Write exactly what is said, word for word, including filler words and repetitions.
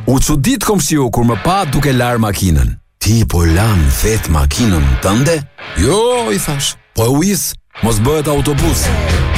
U çudit komshiu kur më pa duke lar makinën. Ti po lan vet makinën tënde? Jo, i thash. Po e uis, mos bëhet autobus.